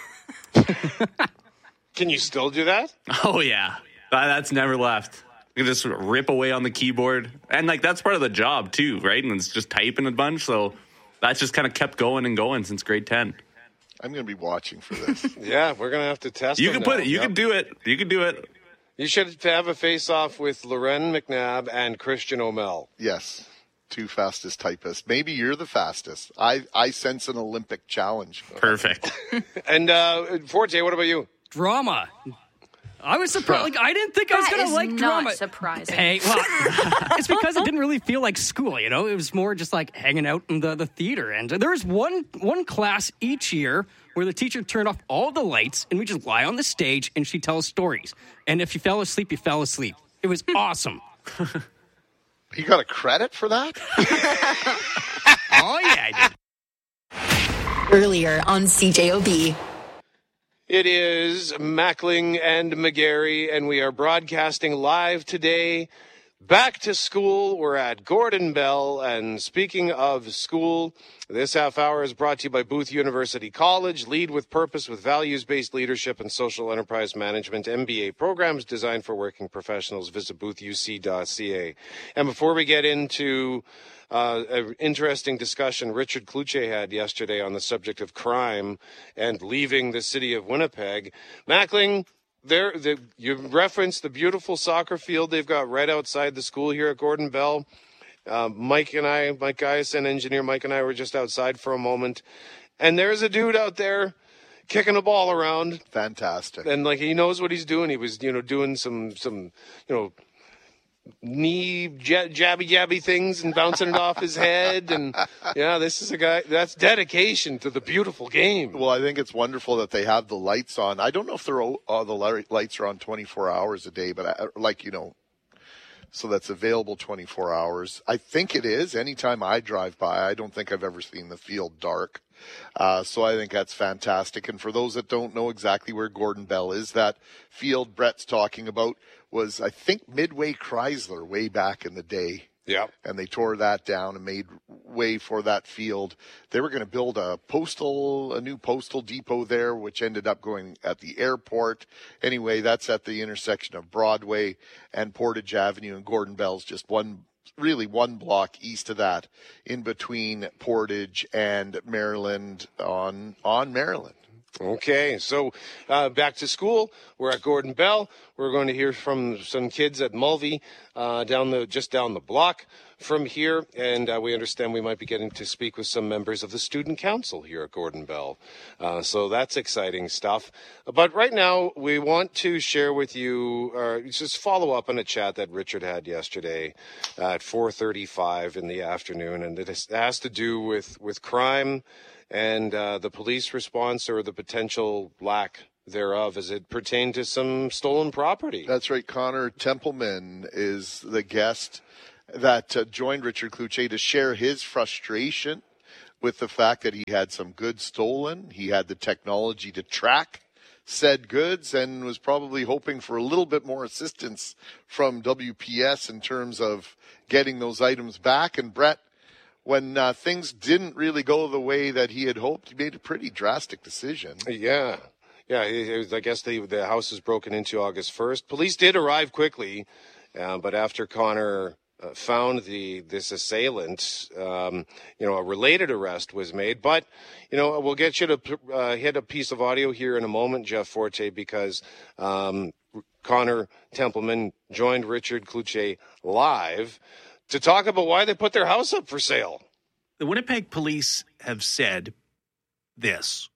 Can you still do that?
Oh, yeah. That's never left. You can just rip away on the keyboard. And, like, that's part of the job, too, right? And it's just typing a bunch. So that's just kind of kept going and going since grade 10.
I'm going to be watching for this.
Yeah, we're going to have to test
You can put it. You can do it. You can do it.
You should have a face-off with Loren McNabb and Christian O'Mell.
Yes. 2 fastest typists. Maybe you're the fastest. I sense an Olympic challenge.
Perfect.
And Forte, what about you?
Drama. I was surprised. Like, I didn't think I was going to like drama.
Not surprising.
Hey, well, it's because it didn't really feel like school, you know? It was more just like hanging out in the theater. And there was one class each year where the teacher turned off all the lights and we just lie on the stage and she'd tell us stories. And if you fell asleep, you fell asleep. It was awesome.
You got a credit for that?
Oh, yeah, I did.
Earlier on CJOB.
It is Mackling and McGarry, and we are broadcasting live today. Back to school. We're at Gordon Bell, and speaking of school, this half hour is brought to you by Booth University College. Lead with purpose with values-based leadership and social enterprise management. MBA programs designed for working professionals. Visit boothuc.ca. And before we get into an interesting discussion Richard Kluche had yesterday on the subject of crime and leaving the city of Winnipeg, Mackling, you referenced the beautiful soccer field they've got right outside the school here at Gordon Bell. Mike Guyson, engineer Mike and I were just outside for a moment, and there's a dude out there kicking a ball around.
Fantastic.
And like he knows what he's doing. He was, doing some knee jabby things and bouncing it off his head. And yeah, this is a guy that's dedication to the beautiful game.
Well, I think it's wonderful that they have the lights on. I don't know if the lights are on 24 hours a day, but so that's available 24 hours. I think it is. Anytime I drive by, I don't think I've ever seen the field dark. So I think that's fantastic. And for those that don't know exactly where Gordon Bell is, that field Brett's talking about was, I think, Midway Chrysler way back in the day.
Yeah.
And they tore that down and made way for that field. They were going to build a new postal depot there, which ended up going at the airport. Anyway, that's at the intersection of Broadway and Portage Avenue, and Gordon Bell's just one block east of that, in between Portage and Maryland on Maryland.
Okay, so back to school. We're at Gordon Bell. We're going to hear from some kids at Mulvey just down the block from here, and we understand we might be getting to speak with some members of the student council here at Gordon Bell. So that's exciting stuff. But right now, we want to share with you, just follow up on a chat that Richard had yesterday at 4:35 in the afternoon, and it has to do with crime and the police response, or the potential lack thereof, as it pertained to some stolen property.
That's right. Connor Templeman is the guest that joined Richard Cloutier to share his frustration with the fact that he had some goods stolen. He had the technology to track said goods and was probably hoping for a little bit more assistance from WPS in terms of getting those items back. And Brett, when things didn't really go the way that he had hoped, he made a pretty drastic decision.
Yeah. I guess the house was broken into August 1st. Police did arrive quickly, but after Connor found this assailant, a related arrest was made. But, we'll get you to hit a piece of audio here in a moment, Jeff Forte, because Connor Templeman joined Richard Cloutier live to talk about why they put their house up for sale.
The Winnipeg police have said this: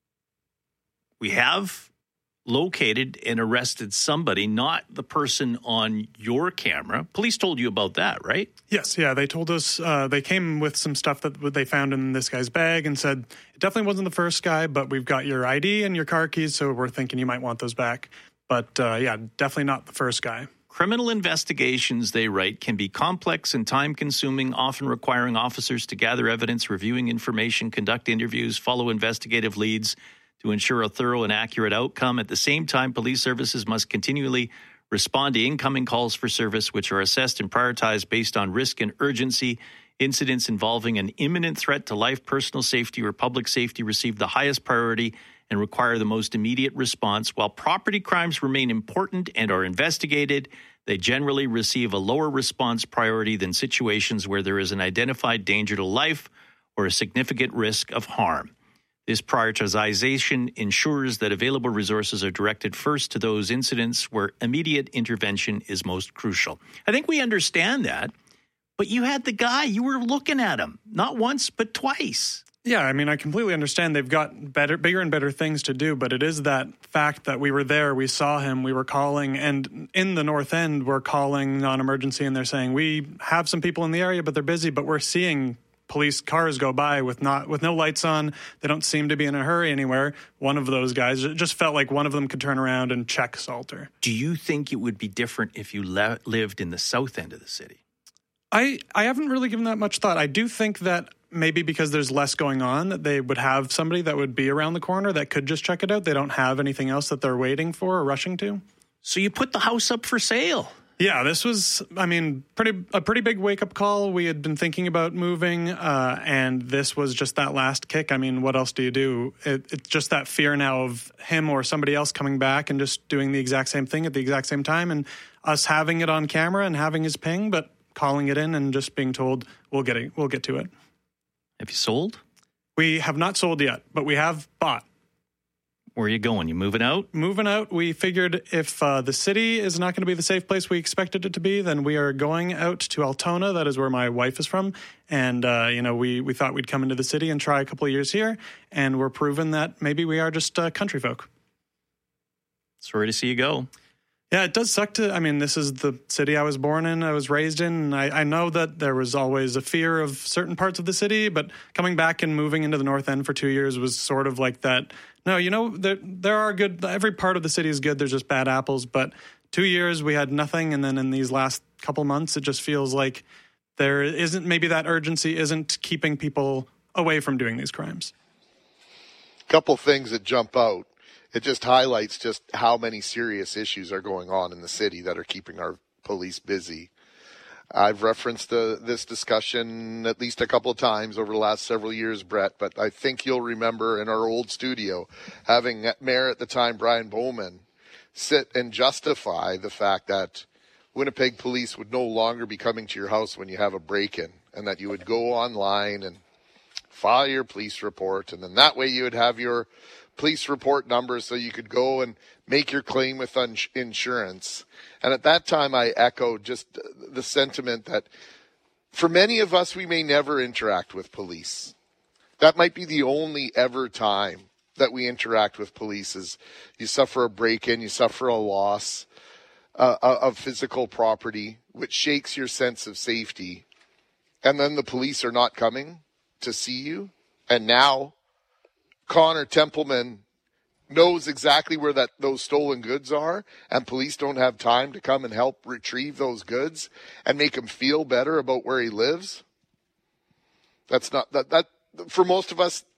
we have located and arrested somebody, not the person on your camera. Police told you about that, right?
Yes, yeah. They told us, they came with some stuff that they found in this guy's bag and said, it definitely wasn't the first guy, but we've got your ID and your car keys, so we're thinking you might want those back. But definitely not the first guy.
Criminal investigations, they write, can be complex and time-consuming, often requiring officers to gather evidence, reviewing information, conduct interviews, follow investigative leads to ensure a thorough and accurate outcome. At the same time, police services must continually respond to incoming calls for service, which are assessed and prioritized based on risk and urgency. Incidents involving an imminent threat to life, personal safety, or public safety receive the highest priority and require the most immediate response. While property crimes remain important and are investigated, they generally receive a lower response priority than situations where there is an identified danger to life or a significant risk of harm. This prioritization ensures that available resources are directed first to those incidents where immediate intervention is most crucial. I think we understand that, but you had the guy, you were looking at him, not once, but twice.
Yeah, I mean, I completely understand they've got bigger and better things to do, but it is that fact that we were there, we saw him, we were calling, and in the North End, we're calling non-emergency, and they're saying, we have some people in the area, but they're busy, but we're seeing police cars go by with no lights on. They don't seem to be in a hurry anywhere. One of those guys, it just felt like one of them could turn around and check Salter.
Do you think it would be different if you lived in the south end of the city?
I haven't really given that much thought. I do think that maybe because there's less going on, that they would have somebody that would be around the corner that could just check it out. They don't have anything else that they're waiting for or rushing to.
So you put the house up for sale.
Yeah, this was, I mean, a pretty big wake-up call. We had been thinking about moving, and this was just that last kick. I mean, what else do you do? It's just that fear now of him or somebody else coming back and just doing the exact same thing at the exact same time, and us having it on camera and having his ping, but calling it in and just being told, we'll get to it.
Have you sold?
We have not sold yet, but we have bought.
Where are you going? You moving out?
Moving out. We figured if the city is not going to be the safe place we expected it to be, then we are going out to Altona. That is where my wife is from. And, we thought we'd come into the city and try a couple of years here. And we're proven that maybe we are just country folk.
Sorry to see you go.
Yeah, it does suck this is the city I was born in, I was raised in, and I know that there was always a fear of certain parts of the city, but coming back and moving into the North End for 2 years was sort of like that. No, there are good, every part of the city is good, there's just bad apples, but 2 years we had nothing, and then in these last couple months, it just feels like there isn't, maybe that urgency isn't keeping people away from doing these crimes.
Couple things that jump out. It just highlights just how many serious issues are going on in the city that are keeping our police busy. I've referenced this discussion at least a couple of times over the last several years, Brett, but I think you'll remember in our old studio having Mayor at the time, Brian Bowman, sit and justify the fact that Winnipeg police would no longer be coming to your house when you have a break-in, and that you would go online and file your police report, and then that way you would have your police report number so you could go and make your claim with insurance. And at that time, I echoed just the sentiment that for many of us, we may never interact with police. That might be the only ever time that we interact with police is you suffer a break-in, you suffer a loss of physical property, which shakes your sense of safety. And then the police are not coming to see you. And now Connor Templeman knows exactly where those stolen goods are, and police don't have time to come and help retrieve those goods and make him feel better about where he lives. That's not that for most of us,